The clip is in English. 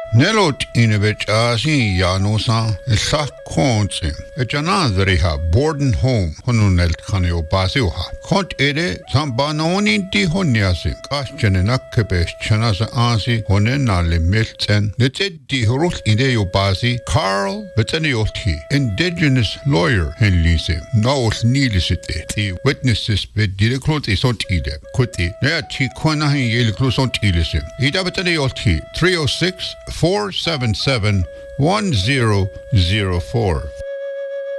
Nelot inevich asin yanosan sa konse. Echanazreha Borden home honunelt kaneo basioha. Kont ere zambanonin ti honiasi. Kaschanenak kepes chanasa ansi honenale milten. Netet di horus ideo basi Carl Betanioti, indigenous lawyer in Lise. Naos nilisite. The witnesses bed directly isont ide. Kuti. Nea ti kwanahin yeliklusont ilise. Ida Betanioti 306 477 1004.